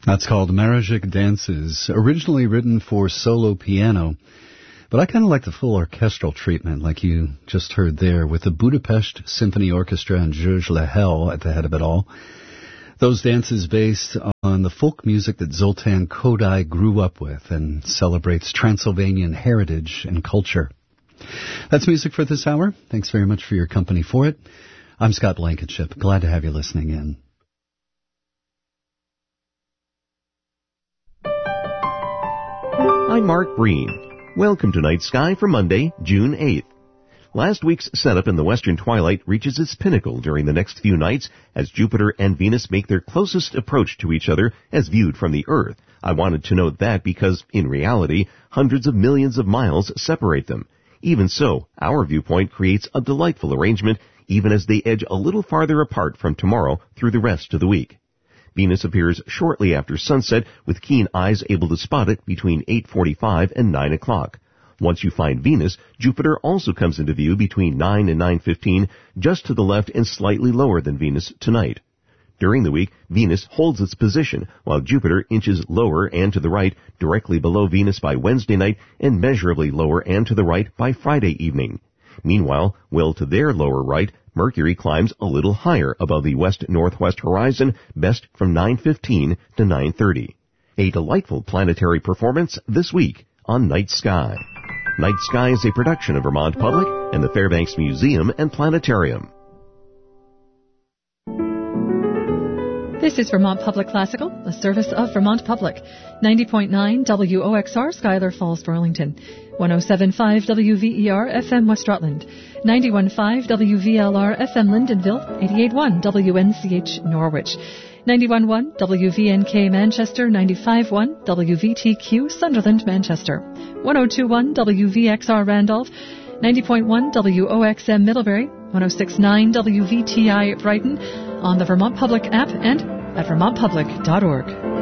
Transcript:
That's called Marajik Dances, originally written for solo piano. But I kind of like the full orchestral treatment, like you just heard there, with the Budapest Symphony Orchestra and Georges Lehel at the head of it all. Those dances based on the folk music that Zoltan Kodály grew up with and celebrates Transylvanian heritage and culture. That's music for this hour. Thanks very much for your company for it. I'm Scott Blankenship. Glad to have you listening in. I'm Mark Breen. Welcome to Night Sky for Monday, June 8th. Last week's setup in the western twilight reaches its pinnacle during the next few nights as Jupiter and Venus make their closest approach to each other as viewed from the Earth. I wanted to note that because, in reality, hundreds of millions of miles separate them. Even so, our viewpoint creates a delightful arrangement even as they edge a little farther apart from tomorrow through the rest of the week. Venus appears shortly after sunset, with keen eyes able to spot it between 8:45 and 9 o'clock. Once you find Venus, Jupiter also comes into view between 9 and 9:15, just to the left and slightly lower than Venus tonight. During the week, Venus holds its position, while Jupiter inches lower and to the right, directly below Venus by Wednesday night, and measurably lower and to the right by Friday evening. Meanwhile, well to their lower right, Mercury climbs a little higher above the west-northwest horizon, best from 9:15 to 9:30. A delightful planetary performance this week on Night Sky. Night Sky is a production of Vermont Public and the Fairbanks Museum and Planetarium. This is Vermont Public Classical, a service of Vermont Public. 90.9 WOXR, Schuyler Falls, Burlington. 107.5 WVER FM West Rutland. 91.5 WVLR FM Lyndonville. 88.1 WNCH Norwich. 91.1 WVNK Manchester. 95.1 WVTQ Sunderland, Manchester. 102.1 WVXR Randolph. 90.1 WOXM Middlebury. 106.9 WVTI Brighton, on the Vermont Public app and at vermontpublic.org.